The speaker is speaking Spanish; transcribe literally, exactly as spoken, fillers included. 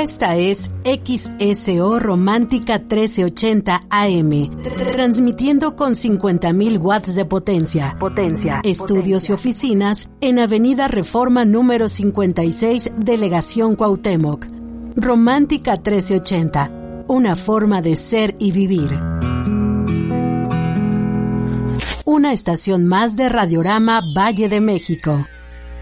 Esta es X S O Romántica trece ochenta A M, transmitiendo con cincuenta mil watts de potencia. Potencia. Estudios potencia. Y oficinas en Avenida Reforma número cincuenta y seis, Delegación Cuauhtémoc. Romántica trece ochenta, una forma de ser y vivir. Una estación más de Radiorama Valle de México.